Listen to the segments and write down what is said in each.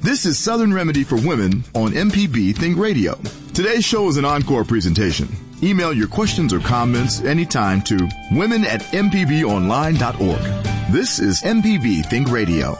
This is Southern Remedy for Women on MPB Think Radio. Today's show is an encore presentation. Email your questions or comments anytime to women@mpbonline.org. This is MPB Think Radio.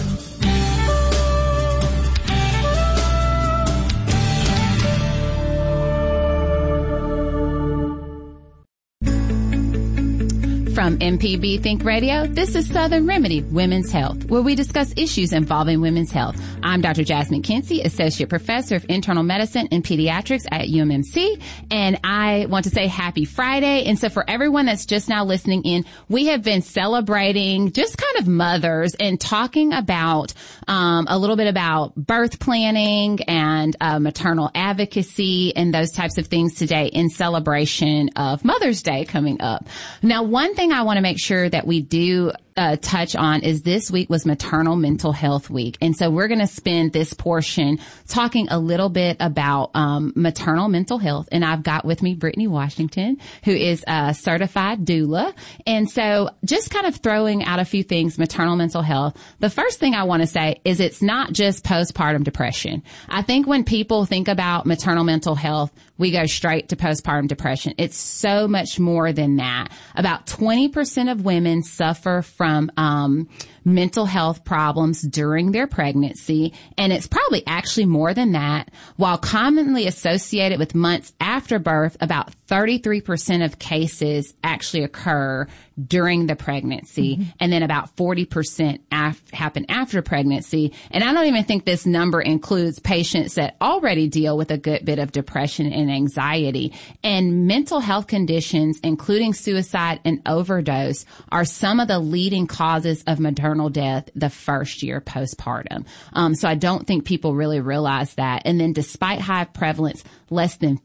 From MPB Think Radio, this is Southern Remedy, Women's Health, where we discuss issues involving women's health. I'm Dr. Jasmine Kinsey, Associate Professor of Internal Medicine and Pediatrics at UMMC, and I want to say happy Friday. And so for everyone that's just now listening in, we have been celebrating just kind of mothers and talking about a little bit about birth planning and maternal advocacy and those types of things today in celebration of Mother's Day coming up. Now, one thing I want to make sure that we do touch on is this week was Maternal Mental Health Week. And so we're going to spend this portion talking a little bit about maternal mental health. And I've got with me Brittany Washington, who is a certified doula. And so just kind of throwing out a few things, maternal mental health. The first thing I want to say is it's not just postpartum depression. I think when people think about maternal mental health, we go straight to postpartum depression. It's so much more than that. About 20% of women suffer from mental health problems during their pregnancy, and it's probably actually more than that. While commonly associated with months after birth, about 33% of cases actually occur during the pregnancy, and then about 40% happen after pregnancy. And I don't even think this number includes patients that already deal with a good bit of depression and anxiety. And mental health conditions, including suicide and overdose, are some of the leading causes of maternal death the first year postpartum. So I don't think people really realize that. And then despite high prevalence, less than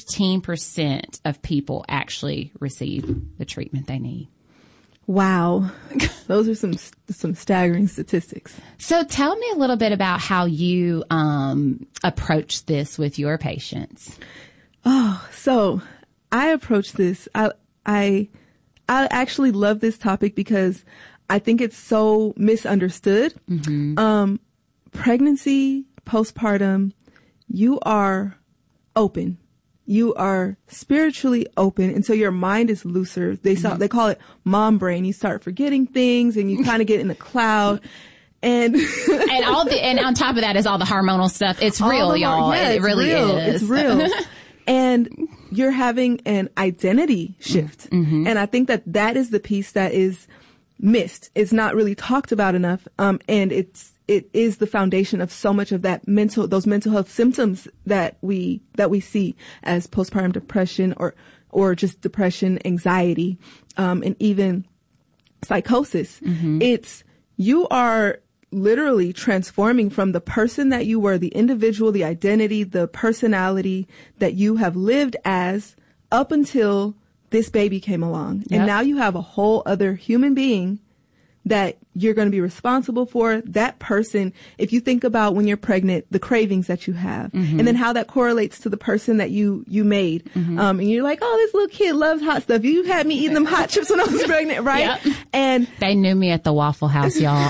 15% of people actually receive the treatment they need. Wow. Those are some staggering statistics. So tell me a little bit about how you approach this with your patients. Oh, so I approach this. I actually love this topic because I think it's so misunderstood. Pregnancy, postpartum, you are open. You are spiritually open, and so your mind is looser. They call it mom brain. You start forgetting things, and you kind of get in the cloud. And and on top of that is all the hormonal stuff. It's real, y'all. Yeah, it really is. It's real. And you're having an identity shift. And I think that is the piece that is missed. It's not really talked about enough. And it is the foundation of so much of those mental health symptoms that we see as postpartum depression or just depression, anxiety, and even psychosis. It's, you are literally transforming from the person that you were, the individual, the identity, the personality that you have lived as up until this baby came along. Yep. And now you have a whole other human being that you're going to be responsible for. That person, if you think about when you're pregnant, the cravings that you have, and then how that correlates to the person that you made. And you're like, oh, this little kid loves hot stuff. You had me eating them hot chips when I was pregnant, right? Yep. And they knew me at the Waffle House, y'all.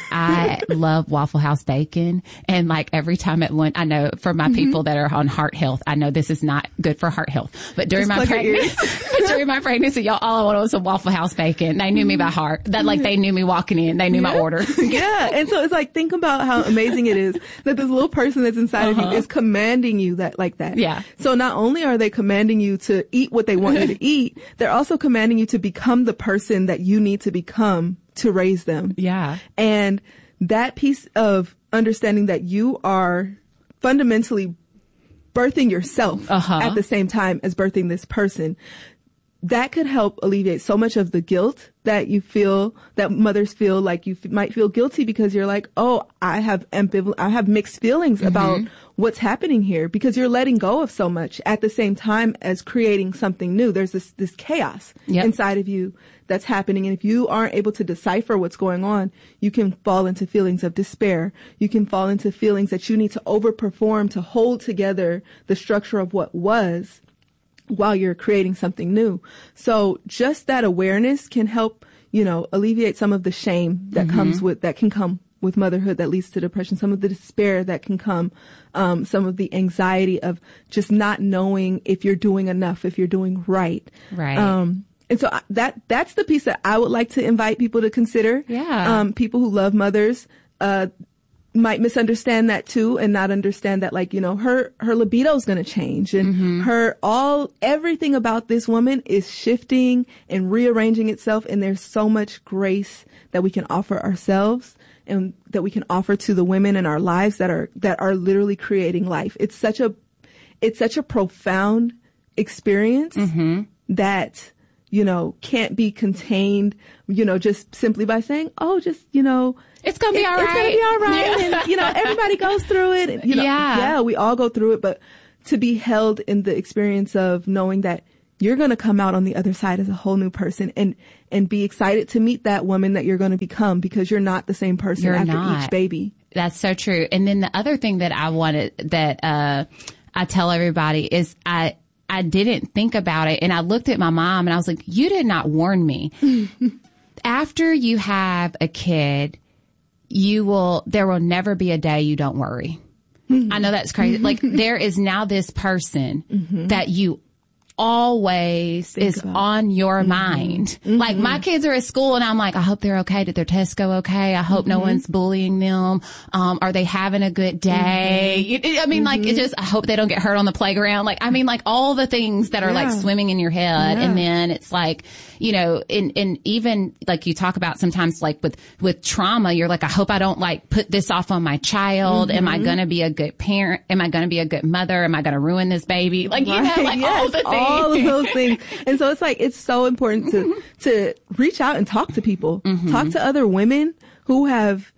I love Waffle House bacon. And like every time at lunch, I know for my people that are on heart health, I know this is not good for heart health, but during my pregnancy, y'all, all I wanted was some Waffle House bacon. They knew me by heart. That like they knew me walking in. They knew my order. Yeah. And so it's like, think about how amazing it is that this little person that's inside of you is commanding you like that. Yeah. So not only are they commanding you to eat what they want you to eat, they're also commanding you to become the person that you need to become to raise them. Yeah. And that piece of understanding that you are fundamentally birthing yourself at the same time as birthing this person, that could help alleviate so much of the guilt that you feel, that mothers feel. Like you might feel guilty because you're like, oh, I have mixed feelings about what's happening here, because you're letting go of so much at the same time as creating something new. There's this chaos inside of you that's happening. And if you aren't able to decipher what's going on, you can fall into feelings of despair. You can fall into feelings that you need to overperform to hold together the structure of what was, while you're creating something new. So just that awareness can help, alleviate some of the shame that can come with motherhood that leads to depression, some of the despair that can come, some of the anxiety of just not knowing if you're doing enough, if you're doing right. Right. And so that's the piece that I would like to invite people to consider. Yeah. People who love mothers, might misunderstand that too and not understand that, like, you know, her libido is going to change and everything about this woman is shifting and rearranging itself. And there's so much grace that we can offer ourselves and that we can offer to the women in our lives that are literally creating life. It's such a profound experience that, you know, can't be contained, you know, just simply by saying, oh, just, you know, it's going to be all right. It's going to be all right. Yeah. And, you know, everybody goes through it. And, you know, we all go through it. But to be held in the experience of knowing that you're going to come out on the other side as a whole new person and be excited to meet that woman that you're going to become, because you're not the same person after each baby. That's so true. And then the other thing that I tell everybody is I didn't think about it. And I looked at my mom and I was like, you did not warn me. After you have a kid, there will never be a day you don't worry. I know that's crazy. Like, there is now this person that you always is on your mind. Like, my kids are at school and I'm like, I hope they're okay. Did their tests go okay? I hope no one's bullying them. Are they having a good day? I mean, like, it just, I hope they don't get hurt on the playground. Like, I mean, like, all the things that are like swimming in your head. And then it's like, you know, and even like you talk about sometimes, like with trauma, you're like, I hope I don't like put this off on my child. Am I going to be a good parent? Am I going to be a good mother? Am I going to ruin this baby? Like, you know, like all the things. All of those things. And so it's like, it's so important to reach out and talk to people, talk to other women who have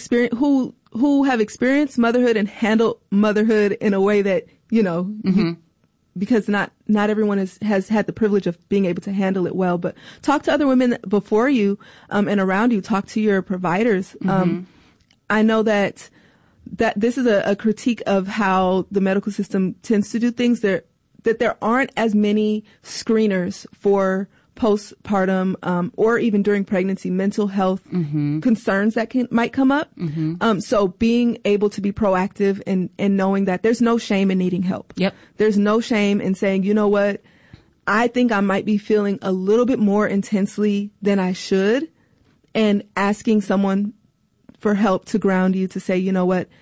experienced motherhood and handled motherhood in a way that, you know, because not everyone has had the privilege of being able to handle it well, but talk to other women before you, and around you, talk to your providers. I know that this is a critique of how the medical system tends to do things that there aren't as many screeners for postpartum, or even during pregnancy, mental health concerns that might come up. So being able to be proactive and knowing that there's no shame in needing help. Yep. There's no shame in saying, you know what, I think I might be feeling a little bit more intensely than I should, and asking someone for help to ground you, to say, you know what,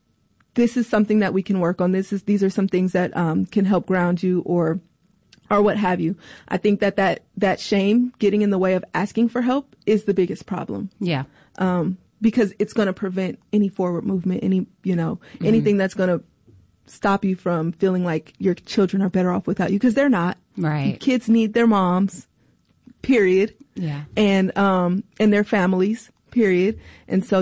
this is something that we can work on. These are some things that can help ground you, or what have you. I think that shame getting in the way of asking for help is the biggest problem. Yeah. Because it's going to prevent any forward movement, anything that's going to stop you from feeling like your children are better off without you, because they're not. Right. Kids need their moms, period. Yeah. And their families, period. And so,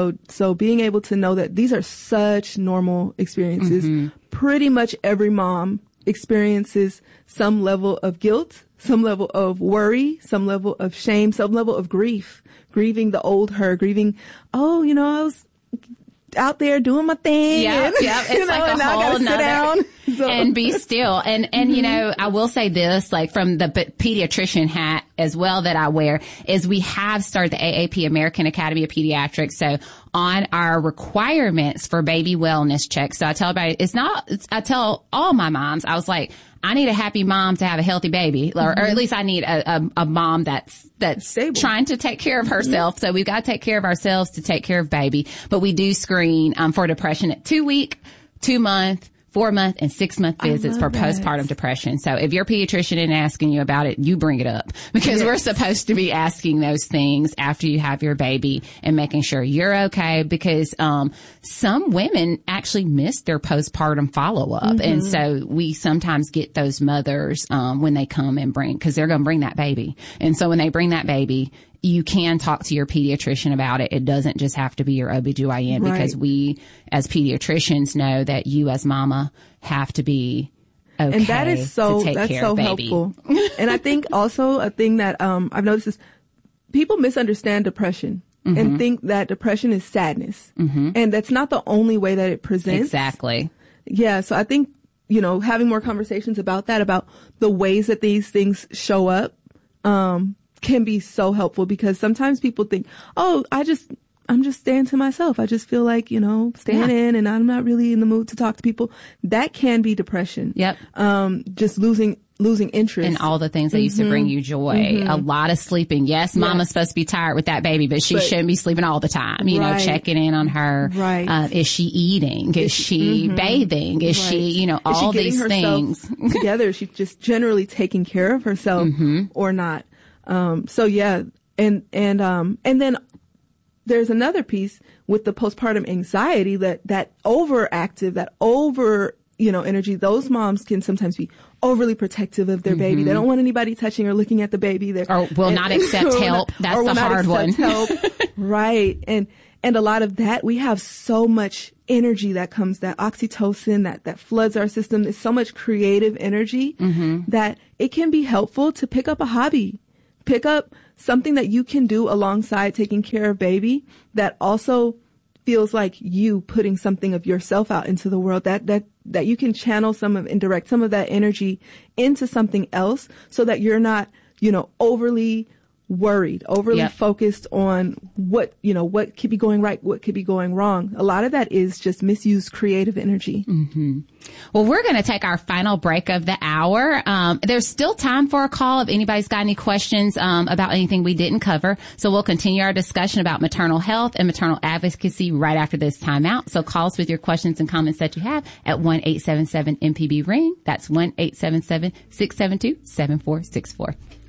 so being able to know that these are such normal experiences. Pretty much every mom experiences some level of guilt, some level of worry, some level of shame, some level of grieving the old her, grieving, I was out there doing my thing. Yeah, it's like a whole nother, and be still. And I will say this, like, from the pediatrician hat as well that I wear, is we have started the AAP, American Academy of Pediatrics. So on our requirements for baby wellness checks, so I tell everybody, I tell all my moms, I was like, I need a happy mom to have a healthy baby, or at least I need a mom that's stable, trying to take care of herself. So we've got to take care of ourselves to take care of baby. But we do screen for depression at 2 week, 2 month, 4 month, and 6 month visits for postpartum depression. So if your pediatrician isn't asking you about it, you bring it up, because we're supposed to be asking those things after you have your baby and making sure you're okay, because some women actually miss their postpartum follow-up. And so we sometimes get those mothers when they come and because they're going to bring that baby. And so when they bring that baby, you can talk to your pediatrician about it. It doesn't just have to be your OBGYN, because we as pediatricians know that you as mama have to be okay. And that is that's so helpful. And I think also a thing that I've noticed is people misunderstand depression and think that depression is sadness. And that's not the only way that it presents. Exactly. Yeah. So I think, having more conversations about that, about the ways that these things show up, can be so helpful, because sometimes people think, oh, I just staying to myself. I just feel like, staying in, and I'm not really in the mood to talk to people. That can be depression. Yep. Just losing interest in all the things that used to bring you joy. A lot of sleeping. Yes, mama's supposed to be tired with that baby, but she shouldn't be sleeping all the time. Checking in on her. Right. Is she eating? Is she bathing? Is she, all she these things together? She's just generally taking care of herself or not. So yeah. And then there's another piece with the postpartum anxiety that overactive, that over, energy. Those moms can sometimes be overly protective of their baby. They don't want anybody touching or looking at the baby. Or will not accept help. That's the hard one. Help. Right. And a lot of that, we have so much energy that comes, that oxytocin, that floods our system. There's so much creative energy that it can be helpful to pick up a hobby, pick up something that you can do alongside taking care of baby that also feels like you putting something of yourself out into the world, that you can channel and direct some of that energy into something else so that you're not, overly worried, overly focused on what could be going right, what could be going wrong. A lot of that is just misused creative energy. Well, we're going to take our final break of the hour. There's still time for a call if anybody's got any questions about anything we didn't cover. So we'll continue our discussion about maternal health and maternal advocacy right after this timeout. So call us with your questions and comments that you have at 1-877-MPB-RING. That's 1-877-672-7464.